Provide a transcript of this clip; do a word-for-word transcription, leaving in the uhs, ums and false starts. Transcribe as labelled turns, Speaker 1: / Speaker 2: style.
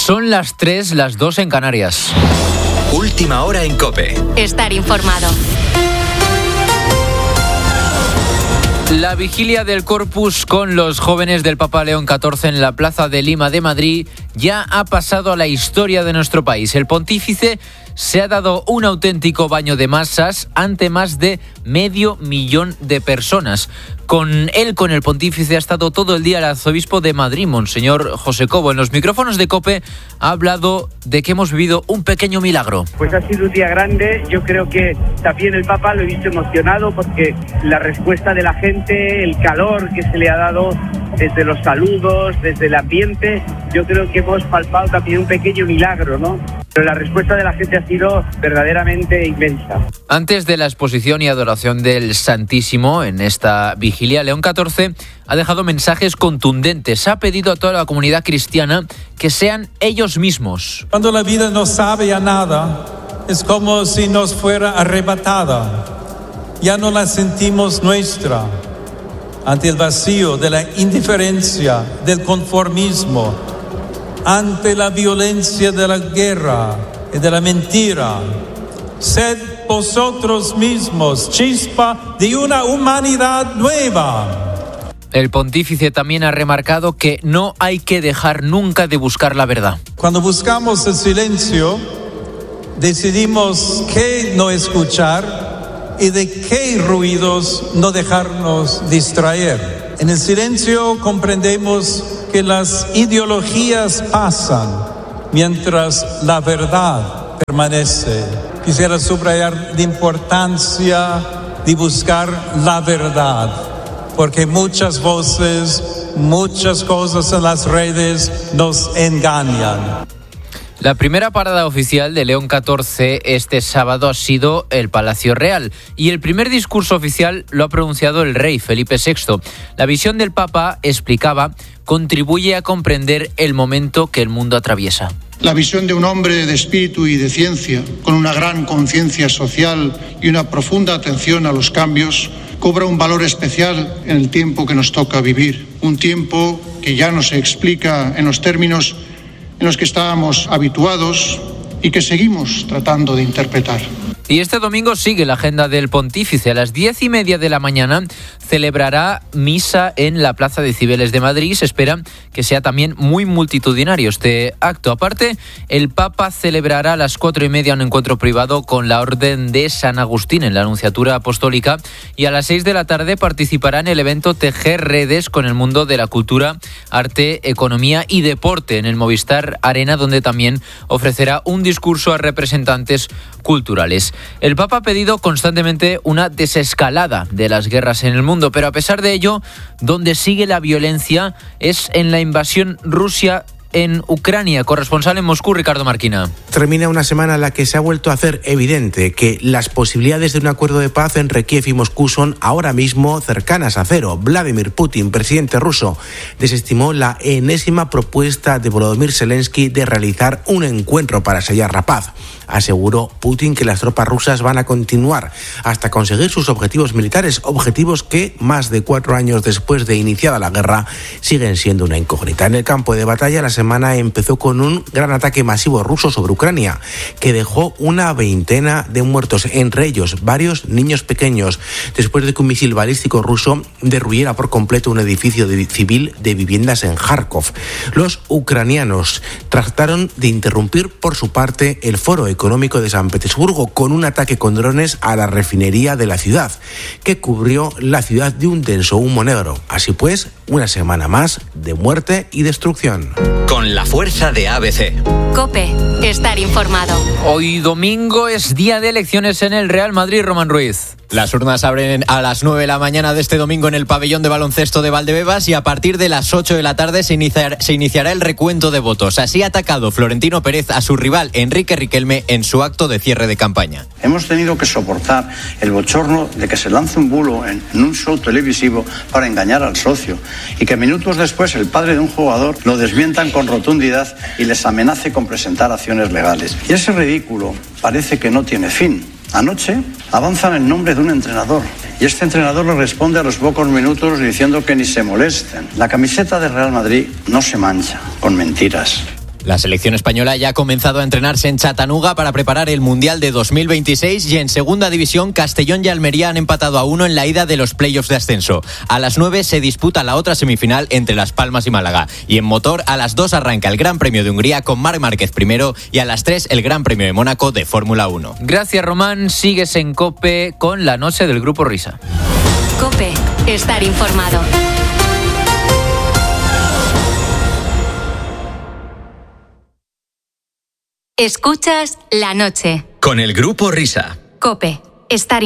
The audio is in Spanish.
Speaker 1: Son las tres, las dos en Canarias.
Speaker 2: Última hora en COPE.
Speaker 3: Estar informado.
Speaker 1: La vigilia del Corpus con los jóvenes del Papa León catorce en la Plaza de Lima de Madrid ya ha pasado a la historia de nuestro país. El pontífice se ha dado un auténtico baño de masas ante más de medio millón de personas. Con él, con el pontífice, ha estado todo el día el arzobispo de Madrid, Monseñor José Cobo. En los micrófonos de COPE ha hablado de que hemos vivido un pequeño milagro.
Speaker 4: Pues ha sido un día grande. Yo creo que también el Papa lo he visto emocionado porque la respuesta de la gente, el calor que se le ha dado desde los saludos, desde el ambiente, yo creo que hemos palpado también un pequeño milagro, ¿no? Pero la respuesta de la gente ha sido verdaderamente inmensa.
Speaker 1: Antes de la exposición y adoración del Santísimo en esta vigilia, León catorce ha dejado mensajes contundentes. Ha pedido a toda la comunidad cristiana que sean ellos mismos.
Speaker 5: Cuando la vida no sabe a nada, es como si nos fuera arrebatada. Ya no la sentimos nuestra. Ante el vacío de la indiferencia, del conformismo, ante la violencia de la guerra y de la mentira. Sed vosotros mismos chispa de una humanidad nueva.
Speaker 1: El pontífice también ha remarcado que no hay que dejar nunca de buscar la verdad.
Speaker 5: Cuando buscamos el silencio, decidimos qué no escuchar y de qué ruidos no dejarnos distraer. En el silencio comprendemos que las ideologías pasan mientras la verdad permanece. Quisiera subrayar la importancia de buscar la verdad, porque muchas voces, muchas cosas en las redes nos engañan.
Speaker 1: La primera parada oficial de León catorce este sábado ha sido el Palacio Real y el primer discurso oficial lo ha pronunciado el rey Felipe sexto. La visión del Papa, explicaba, contribuye a comprender el momento que el mundo atraviesa.
Speaker 6: La visión de un hombre de espíritu y de ciencia, con una gran conciencia social y una profunda atención a los cambios, cobra un valor especial en el tiempo que nos toca vivir. Un tiempo que ya no se explica en los términos en los que estábamos habituados y que seguimos tratando de interpretar.
Speaker 1: Y este domingo sigue la agenda del pontífice. A las diez y media de la mañana celebrará misa en la Plaza de Cibeles de Madrid. Se espera que sea también muy multitudinario este acto. Aparte, el Papa celebrará a las cuatro y media un encuentro privado con la Orden de San Agustín en la Anunciatura Apostólica y a las seis de la tarde participará en el evento Tejer Redes con el mundo de la cultura, arte, economía y deporte en el Movistar Arena, donde también ofrecerá un discurso a representantes culturales. El Papa ha pedido constantemente una desescalada de las guerras en el mundo, pero a pesar de ello, donde sigue la violencia es en la invasión rusa en Ucrania. Corresponsal en Moscú, Ricardo Marquina.
Speaker 7: Termina una semana en la que se ha vuelto a hacer evidente que las posibilidades de un acuerdo de paz entre Kiev y Moscú son ahora mismo cercanas a cero. Vladimir Putin, presidente ruso, desestimó la enésima propuesta de Volodymyr Zelensky de realizar un encuentro para sellar la paz. Aseguró Putin que las tropas rusas van a continuar hasta conseguir sus objetivos militares, objetivos que, más de cuatro años después de iniciada la guerra, siguen siendo una incógnita. En el campo de batalla, la semana empezó con un gran ataque masivo ruso sobre Ucrania, que dejó una veintena de muertos, entre ellos varios niños pequeños, después de que un misil balístico ruso derruyera por completo un edificio de civil de viviendas en Kharkov. Los ucranianos trataron de interrumpir, por su parte, el foro económico de San Petersburgo con un ataque con drones a la refinería de la ciudad, que cubrió la ciudad de un denso humo negro. Así pues, una semana más de muerte y destrucción.
Speaker 2: Con la fuerza de A B C.
Speaker 3: COPE, estar informado.
Speaker 1: Hoy domingo es día de elecciones en el Real Madrid, Román Ruiz.
Speaker 8: Las urnas abren a las nueve de la mañana de este domingo en el pabellón de baloncesto de Valdebebas y a partir de las ocho de la tarde se, iniciar, se iniciará el recuento de votos. Así ha atacado Florentino Pérez a su rival Enrique Riquelme en su acto de cierre de campaña.
Speaker 9: Hemos tenido que soportar el bochorno de que se lance un bulo en, en un show televisivo para engañar al socio y que minutos después el padre de un jugador lo desmientan con rotundidad y les amenace con presentar acciones legales. Y ese ridículo parece que no tiene fin. Anoche avanzan el nombre de un entrenador y este entrenador le responde a los pocos minutos diciendo que ni se molesten. La camiseta de Real Madrid no se mancha con mentiras.
Speaker 8: La selección española ya ha comenzado a entrenarse en Chattanooga para preparar el Mundial de dos mil veintiséis y en segunda división Castellón y Almería han empatado a uno en la ida de los playoffs de ascenso. A las nueve se disputa la otra semifinal entre Las Palmas y Málaga. Y en motor a las dos arranca el Gran Premio de Hungría con Marc Márquez primero y a las tres el Gran Premio de Mónaco de Fórmula uno.
Speaker 1: Gracias, Román. Sigues en COPE con la noche del Grupo Risa.
Speaker 3: COPE. Estar informado. Escuchas La Noche.
Speaker 2: Con el Grupo Risa.
Speaker 3: COPE. Estar